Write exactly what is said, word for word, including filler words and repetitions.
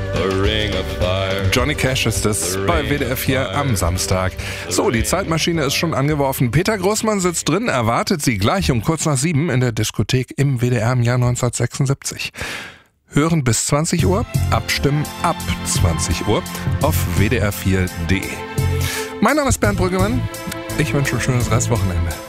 Johnny Cash ist es bei W D R vier am Samstag. So, die Zeitmaschine ist schon angeworfen. Peter Großmann sitzt drin, erwartet Sie gleich um kurz nach sieben in der Diskothek im W D R im Jahr neunzehnhundertsechsundsiebzig. Hören bis zwanzig Uhr, abstimmen ab zwanzig Uhr auf w d r vier punkt d e. Mein Name ist Bernd Brüggemann. Ich wünsche ein schönes Restwochenende.